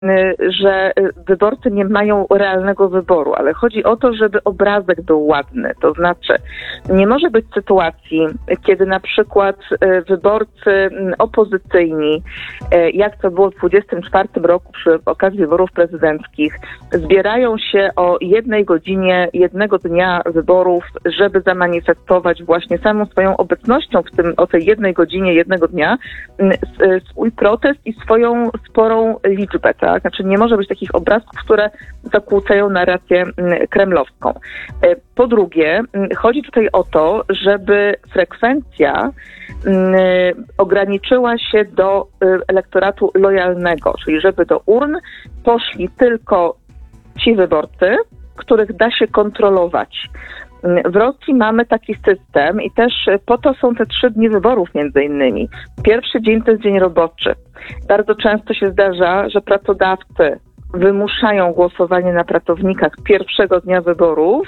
że wyborcy nie mają realnego wyboru, ale chodzi o to, żeby obrazek był ładny. To znaczy, nie może być sytuacji, kiedy na przykład wyborcy opozycyjni, jak to było w 2024 roku przy okazji wyborów prezydenckich, zbierają się o 1 godzinie, 1 dnia wyborów, żeby zamanifestować właśnie samą swoją obecnością o tej 1 godzinie, 1 dnia swój protest i swoją sporą liczbę, tak? Znaczy nie może być takich obrazków, które zakłócają narrację kremlowską. Po drugie, chodzi tutaj o to, żeby frekwencja ograniczyła się do elektoratu lojalnego, czyli żeby do urn poszli tylko ci wyborcy, których da się kontrolować. W Rosji mamy taki system i też po to są te 3 dni wyborów między innymi. Pierwszy dzień to jest dzień roboczy. Bardzo często się zdarza, że pracodawcy wymuszają głosowanie na pracownikach pierwszego dnia wyborów,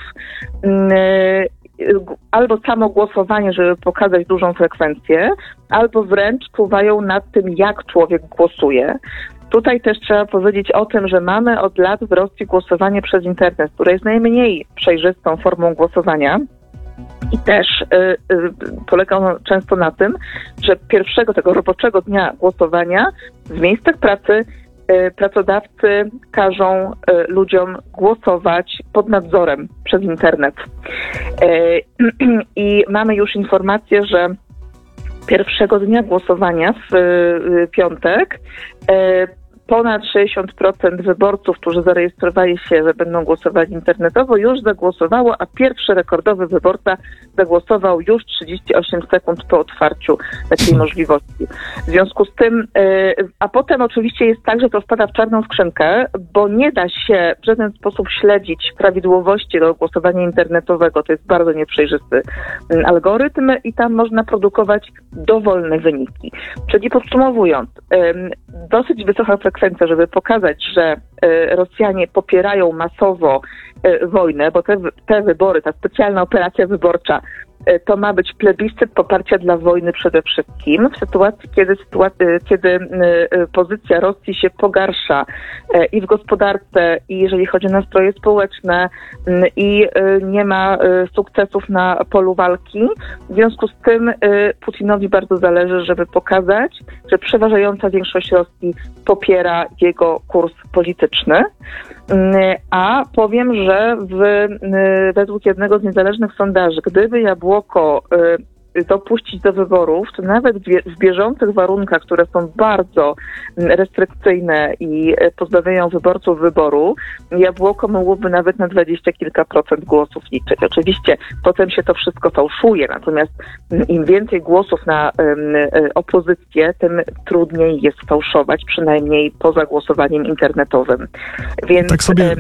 albo samo głosowanie, żeby pokazać dużą frekwencję, albo wręcz czuwają nad tym, jak człowiek głosuje. Tutaj też trzeba powiedzieć o tym, że mamy od lat w Rosji głosowanie przez internet, które jest najmniej przejrzystą formą głosowania. I też polega ono często na tym, że pierwszego tego roboczego dnia głosowania w miejscach pracy pracodawcy każą ludziom głosować pod nadzorem przez internet. I mamy już informację, że pierwszego dnia głosowania w piątek ponad 60% wyborców, którzy zarejestrowali się, że będą głosowali internetowo, już zagłosowało, a pierwszy rekordowy wyborca zagłosował już 38 sekund po otwarciu takiej możliwości. W związku z tym, a potem oczywiście jest tak, że to wpada w czarną skrzynkę, bo nie da się w żaden sposób śledzić prawidłowości do głosowania internetowego. To jest bardzo nieprzejrzysty algorytm i tam można produkować dowolne wyniki. Czyli podsumowując, dosyć wysoka frekwencja, żeby pokazać, że Rosjanie popierają masowo wojnę, bo te wybory, ta specjalna operacja wyborcza, to ma być plebiscyt poparcia dla wojny przede wszystkim. W sytuacji, kiedy pozycja Rosji się pogarsza i w gospodarce, i jeżeli chodzi o nastroje społeczne, i nie ma sukcesów na polu walki. W związku z tym Putinowi bardzo zależy, żeby pokazać, że przeważająca większość Rosji popiera jego kurs polityczny. A powiem, że według jednego z niezależnych sondaży, gdyby Jabłoko dopuścić do wyborów, to nawet w bieżących warunkach, które są bardzo restrykcyjne i pozbawiają wyborców wyboru, Jabłoko mogłoby nawet na 20 kilka procent głosów liczyć. Oczywiście potem się to wszystko fałszuje, natomiast im więcej głosów na opozycję, tym trudniej jest fałszować, przynajmniej poza głosowaniem internetowym. Więc tak sobie...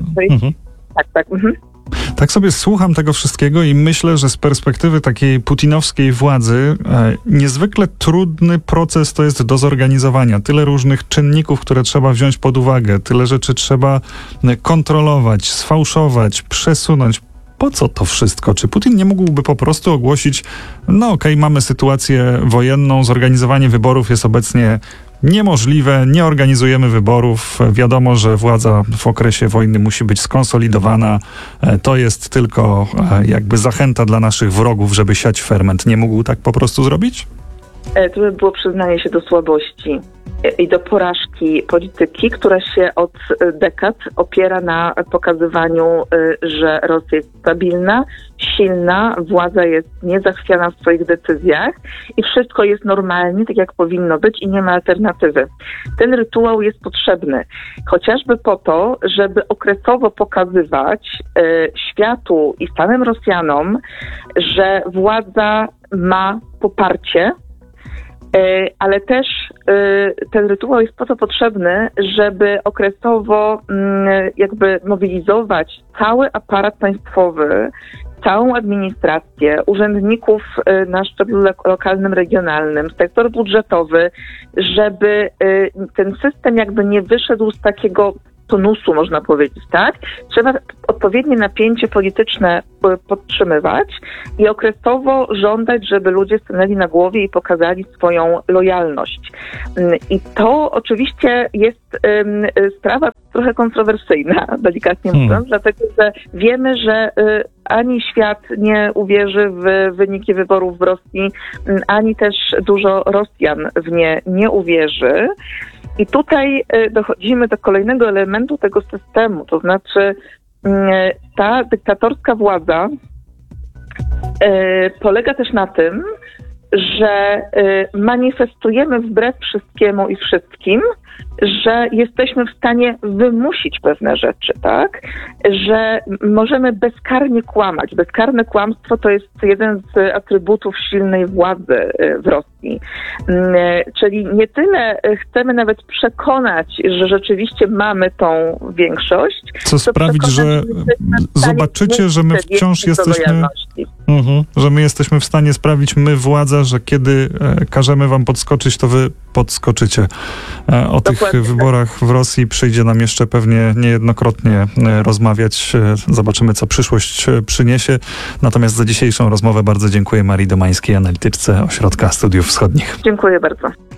Tak sobie słucham tego wszystkiego i myślę, że z perspektywy takiej putinowskiej władzy niezwykle trudny proces to jest do zorganizowania. Tyle różnych czynników, które trzeba wziąć pod uwagę, tyle rzeczy trzeba kontrolować, sfałszować, przesunąć. Po co to wszystko? Czy Putin nie mógłby po prostu ogłosić, mamy sytuację wojenną, zorganizowanie wyborów jest obecnie niemożliwe, nie organizujemy wyborów. Wiadomo, że władza w okresie wojny musi być skonsolidowana. To jest tylko jakby zachęta dla naszych wrogów, żeby siać ferment. Nie mógł tak po prostu zrobić? To by było przyznanie się do słabości i do porażki polityki, która się od dekad opiera na pokazywaniu, że Rosja jest stabilna, silna, władza jest niezachwiana w swoich decyzjach i wszystko jest normalnie, tak jak powinno być i nie ma alternatywy. Ten rytuał jest potrzebny, chociażby po to, żeby okresowo pokazywać światu i samym Rosjanom, że władza ma poparcie, ale też ten rytuał jest po to potrzebny, żeby okresowo jakby mobilizować cały aparat państwowy, całą administrację, urzędników na szczeblu lokalnym, regionalnym, sektor budżetowy, żeby ten system jakby nie wyszedł z takiego tonusu, można powiedzieć, tak? Trzeba odpowiednie napięcie polityczne podtrzymywać i okresowo żądać, żeby ludzie stanęli na głowie i pokazali swoją lojalność. I to oczywiście jest sprawa trochę kontrowersyjna, delikatnie mówiąc, dlatego że wiemy, że ani świat nie uwierzy w wyniki wyborów w Rosji, ani też dużo Rosjan w nie nie uwierzy. I tutaj dochodzimy do kolejnego elementu tego systemu, to znaczy ta dyktatorska władza polega też na tym, że manifestujemy wbrew wszystkiemu i wszystkim, że jesteśmy w stanie wymusić pewne rzeczy, tak? Że możemy bezkarnie kłamać. Bezkarne kłamstwo to jest jeden z atrybutów silnej władzy w Rosji. Czyli nie tyle chcemy nawet przekonać, że rzeczywiście mamy tą większość, co sprawić, że zobaczycie, że my wciąż jesteśmy... że my jesteśmy w stanie sprawić, my władza, że kiedy każemy wam podskoczyć, to wy podskoczycie. O tych wyborach w Rosji przyjdzie nam jeszcze pewnie niejednokrotnie rozmawiać. Zobaczymy, co przyszłość przyniesie. Natomiast za dzisiejszą rozmowę bardzo dziękuję Marii Domańskiej, analityczce Ośrodka Studiów Wschodnich. Dziękuję bardzo.